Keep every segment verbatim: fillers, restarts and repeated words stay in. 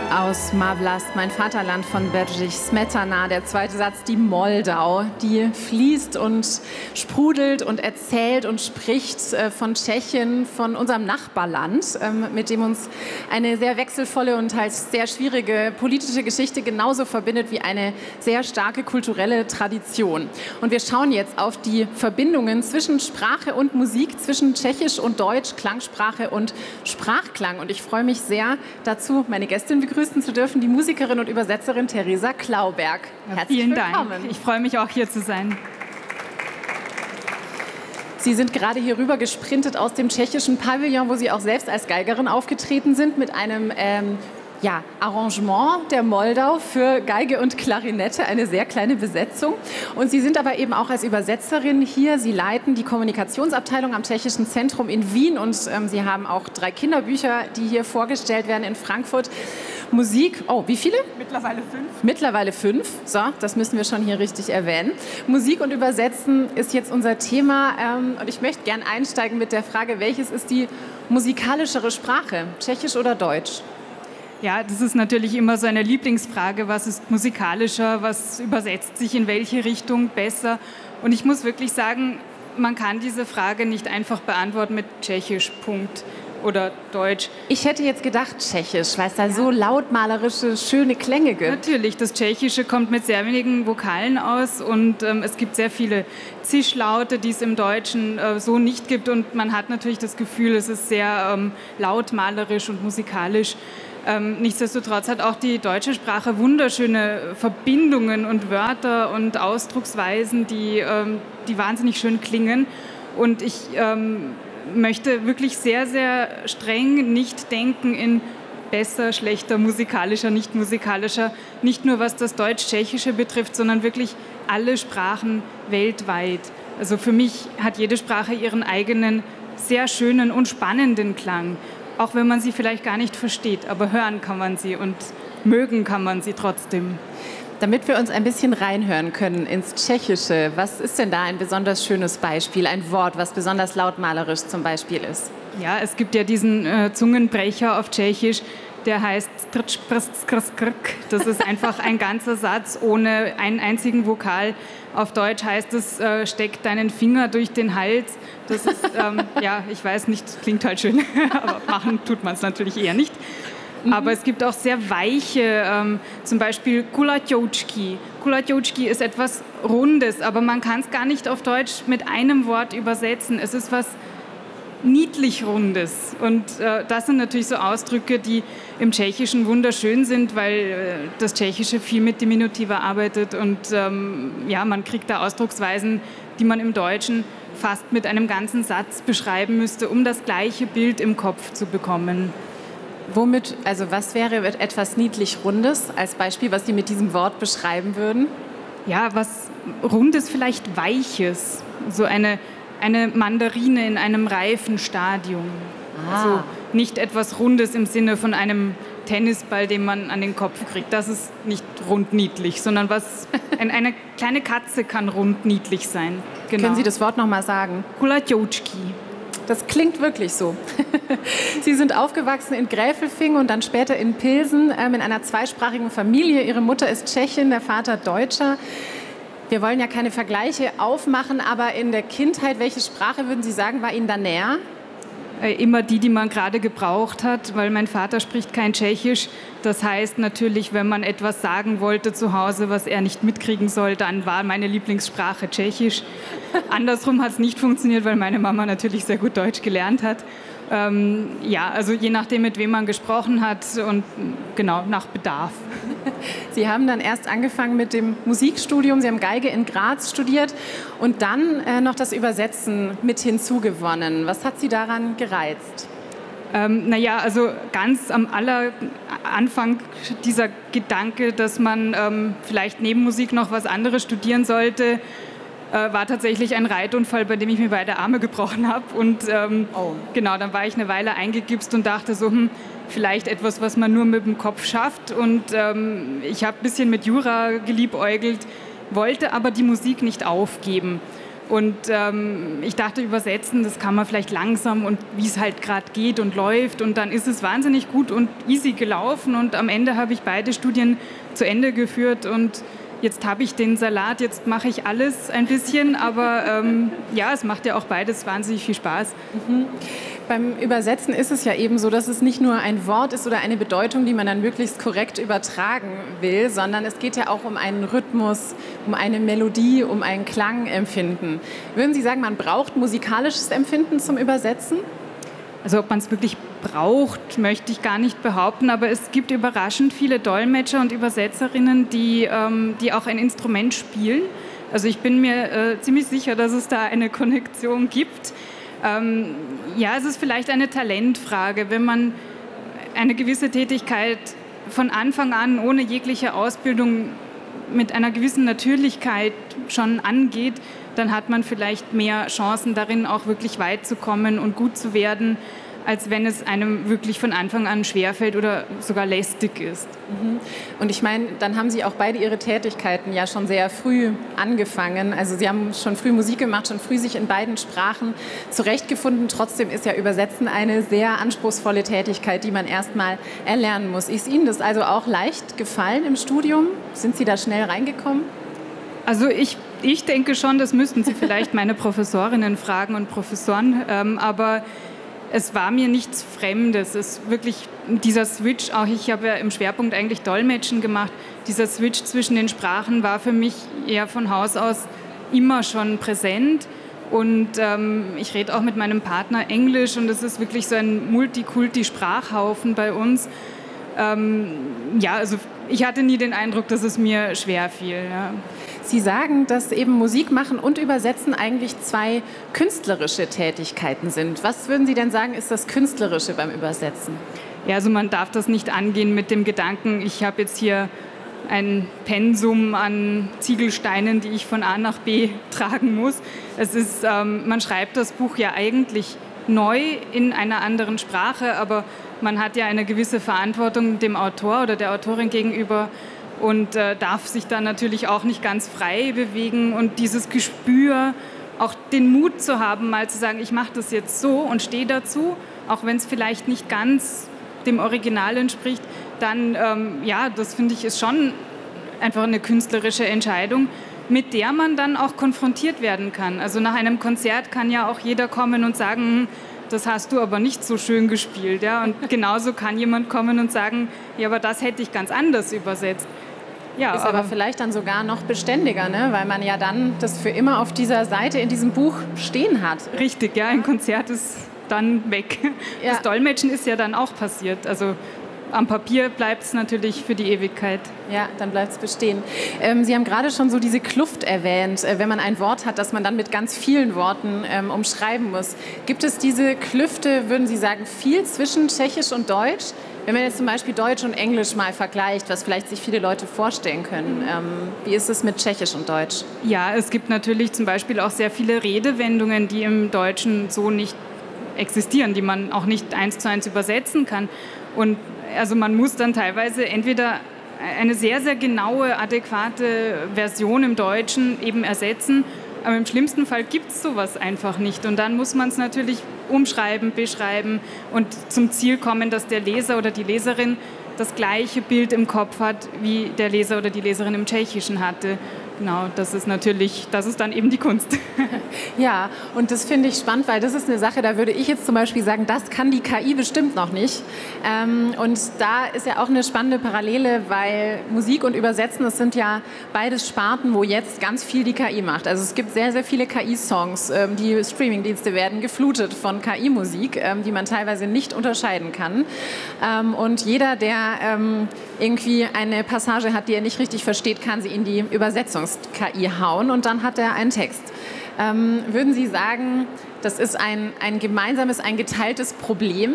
Aus Má vlast, mein Vaterland von Bedřich Smetana, der zweite Satz, die Moldau, die fließt und sprudelt und erzählt und spricht von Tschechien, von unserem Nachbarland, mit dem uns eine sehr wechselvolle und halt sehr schwierige politische Geschichte genauso verbindet wie eine sehr starke kulturelle Tradition. Und wir schauen jetzt auf die Verbindungen zwischen Sprache und Musik, zwischen Tschechisch und Deutsch, Klangsprache und Sprachklang. Und ich freue mich sehr dazu, meine Gästin begrüßen zu dürfen, die Musikerin und Übersetzerin Theresa Klauberg. Herzlich Vielen willkommen. Dank. Ich freue mich auch, hier zu sein. Sie sind gerade hier rüber gesprintet aus dem tschechischen Pavillon, wo Sie auch selbst als Geigerin aufgetreten sind, mit einem ähm, ja, Arrangement der Moldau für Geige und Klarinette, eine sehr kleine Besetzung. Und Sie sind aber eben auch als Übersetzerin hier. Sie leiten die Kommunikationsabteilung am Tschechischen Zentrum in Wien und ähm, Sie haben auch drei Kinderbücher, die hier vorgestellt werden in Frankfurt. Musik, oh, wie viele? Mittlerweile fünf. Mittlerweile fünf, so, das müssen wir schon hier richtig erwähnen. Musik und Übersetzen ist jetzt unser Thema ähm, und ich möchte gern einsteigen mit der Frage, welches ist die musikalischere Sprache, Tschechisch oder Deutsch? Ja, das ist natürlich immer so eine Lieblingsfrage, was ist musikalischer, was übersetzt sich in welche Richtung besser. Und ich muss wirklich sagen, man kann diese Frage nicht einfach beantworten mit Tschechisch, Punkt. Oder Deutsch. Ich hätte jetzt gedacht Tschechisch, weil es da ja so lautmalerische, schöne Klänge gibt. Natürlich, das Tschechische kommt mit sehr wenigen Vokalen aus und ähm, es gibt sehr viele Zischlaute, die es im Deutschen äh, so nicht gibt und man hat natürlich das Gefühl, es ist sehr ähm, lautmalerisch und musikalisch. Ähm, nichtsdestotrotz hat auch die deutsche Sprache wunderschöne Verbindungen und Wörter und Ausdrucksweisen, die, ähm, die wahnsinnig schön klingen und ich ähm, möchte wirklich sehr, sehr streng nicht denken in besser, schlechter, musikalischer, nicht musikalischer, nicht nur was das Deutsch-Tschechische betrifft, sondern wirklich alle Sprachen weltweit. Also für mich hat jede Sprache ihren eigenen sehr schönen und spannenden Klang, auch wenn man sie vielleicht gar nicht versteht, aber hören kann man sie und mögen kann man sie trotzdem. Damit wir uns ein bisschen reinhören können ins Tschechische, was ist denn da ein besonders schönes Beispiel, ein Wort, was besonders lautmalerisch zum Beispiel ist? Ja, es gibt ja diesen äh, Zungenbrecher auf Tschechisch, der heißt strč, prst, skrs, krk. Das ist einfach ein ganzer Satz ohne einen einzigen Vokal. Auf Deutsch heißt es, äh, steck deinen Finger durch den Hals. Das ist, ähm, ja, ich weiß nicht, klingt halt schön, aber machen tut man es natürlich eher nicht. Aber es gibt auch sehr weiche, ähm, zum Beispiel Kulatjoučki. Kulatjoučki ist etwas Rundes, aber man kann es gar nicht auf Deutsch mit einem Wort übersetzen. Es ist was niedlich Rundes. Und äh, das sind natürlich so Ausdrücke, die im Tschechischen wunderschön sind, weil äh, das Tschechische viel mit Diminutiver arbeitet. Und ähm, ja, man kriegt da Ausdrucksweisen, die man im Deutschen fast mit einem ganzen Satz beschreiben müsste, um das gleiche Bild im Kopf zu bekommen. Womit, also was wäre etwas niedlich Rundes als Beispiel, was Sie mit diesem Wort beschreiben würden? Ja, was Rundes, vielleicht Weiches. So eine, eine Mandarine in einem reifen Stadium. Ah. Also nicht etwas Rundes im Sinne von einem Tennisball, den man an den Kopf kriegt. Das ist nicht rund niedlich, sondern was, eine kleine Katze kann rund niedlich sein. Genau. Können Sie das Wort nochmal sagen? Kulatjoučki. Das klingt wirklich so. Sie sind aufgewachsen in Gräfelfing und dann später in Pilsen ähm, in einer zweisprachigen Familie. Ihre Mutter ist Tschechin, der Vater Deutscher. Wir wollen ja keine Vergleiche aufmachen, aber in der Kindheit, welche Sprache würden Sie sagen, war Ihnen da näher? Immer die, die man gerade gebraucht hat, weil mein Vater spricht kein Tschechisch. Das heißt natürlich, wenn man etwas sagen wollte zu Hause, was er nicht mitkriegen soll, dann war meine Lieblingssprache Tschechisch. Andersrum hat es nicht funktioniert, weil meine Mama natürlich sehr gut Deutsch gelernt hat. Ähm, ja, also je nachdem, mit wem man gesprochen hat und genau, nach Bedarf. Sie haben dann erst angefangen mit dem Musikstudium, Sie haben Geige in Graz studiert und dann äh, noch das Übersetzen mit hinzugewonnen. Was hat Sie daran gereizt? Ähm, naja, also ganz am aller Anfang dieser Gedanke, dass man ähm, vielleicht neben Musik noch was anderes studieren sollte, äh, war tatsächlich ein Reitunfall, bei dem ich mir beide Arme gebrochen habe. Und ähm, oh. genau, dann war ich eine Weile eingegipst und dachte so, hm, vielleicht etwas, was man nur mit dem Kopf schafft. Und ähm, ich habe ein bisschen mit Jura geliebäugelt, wollte aber die Musik nicht aufgeben. Und ähm, ich dachte, übersetzen, das kann man vielleicht langsam und wie es halt gerade geht und läuft. Und dann ist es wahnsinnig gut und easy gelaufen. Und am Ende habe ich beide Studien zu Ende geführt. Und jetzt habe ich den Salat, jetzt mache ich alles ein bisschen. Aber ähm, ja, es macht ja auch beides wahnsinnig viel Spaß. Mhm. Beim Übersetzen ist es ja eben so, dass es nicht nur ein Wort ist oder eine Bedeutung, die man dann möglichst korrekt übertragen will, sondern es geht ja auch um einen Rhythmus, um eine Melodie, um ein Klangempfinden. Würden Sie sagen, man braucht musikalisches Empfinden zum Übersetzen? Also ob man es wirklich braucht, möchte ich gar nicht behaupten, aber es gibt überraschend viele Dolmetscher und Übersetzerinnen, die, ähm, die auch ein Instrument spielen. Also ich bin mir äh, ziemlich sicher, dass es da eine Konnektion gibt. Ähm, ja, es ist vielleicht eine Talentfrage, wenn man eine gewisse Tätigkeit von Anfang an ohne jegliche Ausbildung mit einer gewissen Natürlichkeit schon angeht, dann hat man vielleicht mehr Chancen darin, auch wirklich weit zu kommen und gut zu werden, als wenn es einem wirklich von Anfang an schwerfällt oder sogar lästig ist. Und ich meine, dann haben Sie auch beide Ihre Tätigkeiten ja schon sehr früh angefangen. Also Sie haben schon früh Musik gemacht, schon früh sich in beiden Sprachen zurechtgefunden. Trotzdem ist ja Übersetzen eine sehr anspruchsvolle Tätigkeit, die man erst mal erlernen muss. Ist Ihnen das also auch leicht gefallen im Studium? Sind Sie da schnell reingekommen? Also ich, ich denke schon, das müssten Sie vielleicht meine Professorinnen fragen und Professoren, ähm, aber es war mir nichts Fremdes. Es ist wirklich dieser Switch, auch ich habe ja im Schwerpunkt eigentlich Dolmetschen gemacht, dieser Switch zwischen den Sprachen war für mich eher von Haus aus immer schon präsent. Und ähm, ich rede auch mit meinem Partner Englisch und es ist wirklich so ein Multikulti-Sprachhaufen bei uns. Ähm, ja, also ich hatte nie den Eindruck, dass es mir schwer fiel. Ja. Sie sagen, dass eben Musik machen und Übersetzen eigentlich zwei künstlerische Tätigkeiten sind. Was würden Sie denn sagen, ist das Künstlerische beim Übersetzen? Ja, also man darf das nicht angehen mit dem Gedanken, ich habe jetzt hier ein Pensum an Ziegelsteinen, die ich von A nach B tragen muss. Es ist, ähm, man schreibt das Buch ja eigentlich neu in einer anderen Sprache, aber man hat ja eine gewisse Verantwortung dem Autor oder der Autorin gegenüber und äh, darf sich dann natürlich auch nicht ganz frei bewegen. Und dieses Gespür, auch den Mut zu haben, mal zu sagen, ich mache das jetzt so und stehe dazu, auch wenn es vielleicht nicht ganz dem Original entspricht, dann, ähm, ja, das finde ich ist schon einfach eine künstlerische Entscheidung, mit der man dann auch konfrontiert werden kann. Also nach einem Konzert kann ja auch jeder kommen und sagen, das hast du aber nicht so schön gespielt. Ja? Und genauso kann jemand kommen und sagen, ja, aber das hätte ich ganz anders übersetzt. Ja, ist aber, aber vielleicht dann sogar noch beständiger, ne? Weil man ja dann das für immer auf dieser Seite in diesem Buch stehen hat. Richtig, ja, ein Konzert ist dann weg. Ja. Das Dolmetschen ist ja dann auch passiert. Also am Papier bleibt es natürlich für die Ewigkeit. Ja, dann bleibt es bestehen. Ähm, Sie haben gerade schon so diese Kluft erwähnt, äh, wenn man ein Wort hat, das man dann mit ganz vielen Worten ähm, umschreiben muss. Gibt es diese Klüfte, würden Sie sagen, viel zwischen Tschechisch und Deutsch? Wenn man jetzt zum Beispiel Deutsch und Englisch mal vergleicht, was vielleicht sich viele Leute vorstellen können, ähm, wie ist es mit Tschechisch und Deutsch? Ja, es gibt natürlich zum Beispiel auch sehr viele Redewendungen, die im Deutschen so nicht existieren, die man auch nicht eins zu eins übersetzen kann. Und also man muss dann teilweise entweder eine sehr, sehr genaue, adäquate Version im Deutschen eben ersetzen, aber im schlimmsten Fall gibt es sowas einfach nicht. Und dann muss man es natürlich umschreiben, beschreiben und zum Ziel kommen, dass der Leser oder die Leserin das gleiche Bild im Kopf hat, wie der Leser oder die Leserin im Tschechischen hatte. Genau, das ist natürlich, das ist dann eben die Kunst. Ja, und das finde ich spannend, weil das ist eine Sache, da würde ich jetzt zum Beispiel sagen, das kann die K I bestimmt noch nicht. Ähm, und da ist ja auch eine spannende Parallele, weil Musik und Übersetzen, das sind ja beides Sparten, wo jetzt ganz viel die K I macht. Also es gibt sehr, sehr viele K I-Songs, ähm, die Streamingdienste werden geflutet von K I-Musik, ähm, die man teilweise nicht unterscheiden kann. Ähm, und jeder, der ähm, irgendwie eine Passage hat, die er nicht richtig versteht, kann sie in die Übersetzungs-K I hauen und dann hat er einen Text. Ähm, würden Sie sagen, das ist ein, ein gemeinsames, ein geteiltes Problem?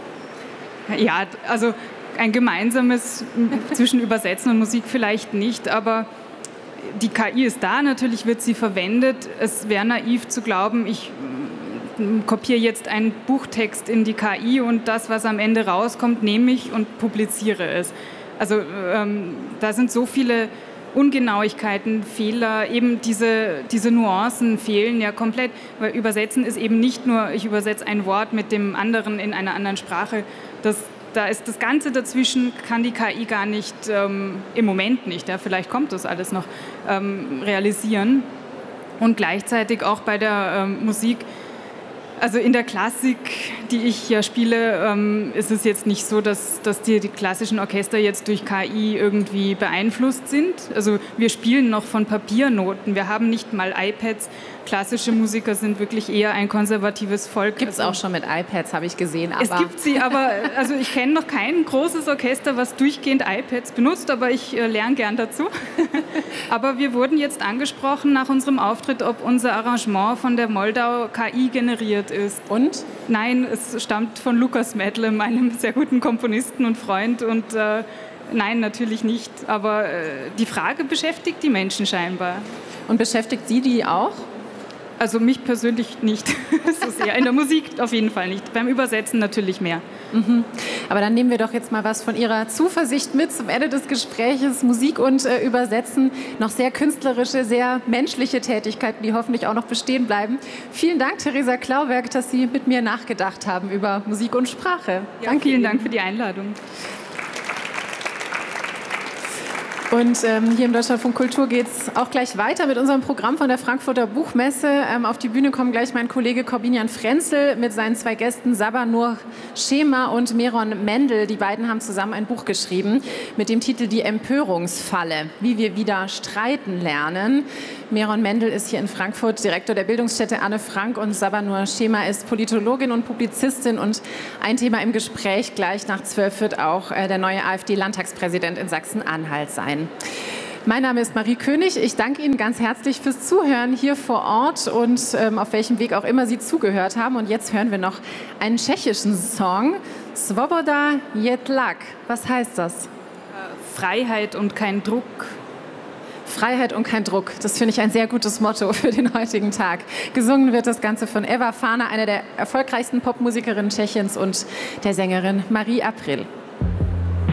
Ja, also ein gemeinsames zwischen Übersetzen und Musik vielleicht nicht, aber die K I ist da, natürlich wird sie verwendet. Es wäre naiv zu glauben, ich kopiere jetzt einen Buchtext in die K I und das, was am Ende rauskommt, nehme ich und publiziere es. Also ähm, da sind so viele Ungenauigkeiten, Fehler, eben diese, diese Nuancen fehlen ja komplett, weil Übersetzen ist eben nicht nur, ich übersetze ein Wort mit dem anderen in einer anderen Sprache, das, da ist das Ganze dazwischen, kann die K I gar nicht, ähm, im Moment nicht, ja, vielleicht kommt das alles noch, ähm, realisieren. Und gleichzeitig auch bei der ähm, Musik, also in der Klassik, die ich ja spiele, ähm, ist es jetzt nicht so, dass, dass die, die klassischen Orchester jetzt durch K I irgendwie beeinflusst sind. Also wir spielen noch von Papiernoten, wir haben nicht mal iPads. Klassische Musiker sind wirklich eher ein konservatives Volk. Gibt es auch schon mit iPads, habe ich gesehen. Aber es gibt sie, aber also ich kenne noch kein großes Orchester, was durchgehend iPads benutzt, aber ich äh, lerne gern dazu. Aber wir wurden jetzt angesprochen nach unserem Auftritt, ob unser Arrangement von der Moldau K I generiert ist. Und? Nein, es stammt von Lukas Medle, meinem sehr guten Komponisten und Freund. Und äh, nein, natürlich nicht. Aber äh, die Frage beschäftigt die Menschen scheinbar. Und beschäftigt Sie die auch? Also mich persönlich nicht so sehr. In der Musik auf jeden Fall nicht. Beim Übersetzen natürlich mehr. Mhm. Aber dann nehmen wir doch jetzt mal was von Ihrer Zuversicht mit zum Ende des Gespräches. Musik und äh, Übersetzen, noch sehr künstlerische, sehr menschliche Tätigkeiten, die hoffentlich auch noch bestehen bleiben. Vielen Dank, Theresa Klauwerk, dass Sie mit mir nachgedacht haben über Musik und Sprache. Ja, Danke vielen Ihnen. Dank für die Einladung. Und ähm, hier im Deutschlandfunk Kultur geht es auch gleich weiter mit unserem Programm von der Frankfurter Buchmesse. Ähm, auf die Bühne kommen gleich mein Kollege Corbinian Frenzel mit seinen zwei Gästen Sabanur Schema und Meron Mendel. Die beiden haben zusammen ein Buch geschrieben mit dem Titel Die Empörungsfalle, wie wir wieder streiten lernen. Meron Mendel ist hier in Frankfurt Direktor der Bildungsstätte Anne Frank und Sabanur Schema ist Politologin und Publizistin. Und ein Thema im Gespräch gleich nach zwölf wird auch äh, der neue AfD-Landtagspräsident in Sachsen-Anhalt sein. Mein Name ist Marie König. Ich danke Ihnen ganz herzlich fürs Zuhören hier vor Ort und ähm, auf welchem Weg auch immer Sie zugehört haben. Und jetzt hören wir noch einen tschechischen Song, Svoboda Jetlak. Was heißt das? Freiheit und kein Druck. Freiheit und kein Druck. Das finde ich ein sehr gutes Motto für den heutigen Tag. Gesungen wird das Ganze von Eva Fana, einer der erfolgreichsten Popmusikerinnen Tschechiens, und der Sängerin Marie April.